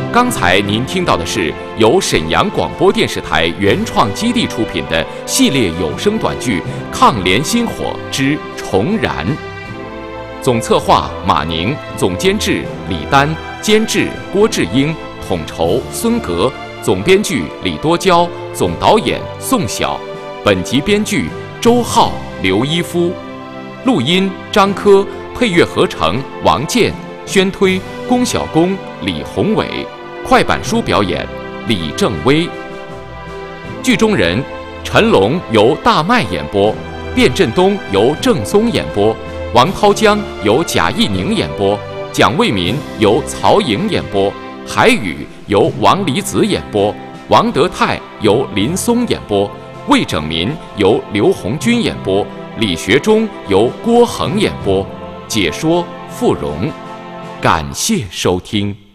刚才您听到的是由沈阳广播电视台原创基地出品的系列有声短剧《抗联星火之重燃》，总策划马宁，总监制李丹，监制郭志英，统筹孙格，总编剧李多娇，总导演宋晓，本集编剧周浩、刘一夫，录音张科，配乐合成王健、宣推、龚小公、李宏伟，快板书表演李正威。剧中人：陈龙由大麦演播，卞振东由郑松演播，王涛江由贾义宁演播，蒋卫民由曹颖演播，海宇由王离子演播，王德泰由林松演播，魏整民由刘红军演播，李学忠由郭恒演播，解说傅荣。感谢收听。